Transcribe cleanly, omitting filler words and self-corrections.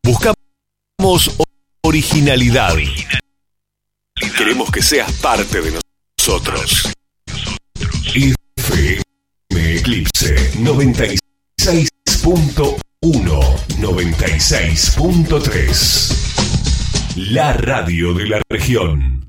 Buscamos originalidad. Queremos que seas parte de nosotros. FM Eclipse 96.1, 96.3. La radio de la región.